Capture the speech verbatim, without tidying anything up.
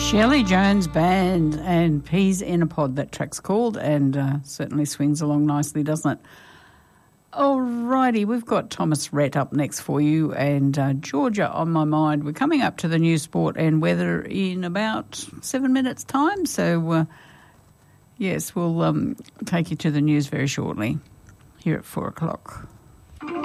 Shelley Jones Band and Peas in a Pod, that track's called, and uh, certainly swings along nicely, doesn't it? Alrighty, we've got Thomas Rhett up next for you, and uh, Georgia on my mind. We're coming up to the news, sport and weather in about seven minutes' time, so uh, yes, we'll um, take you to the news very shortly here at four o'clock.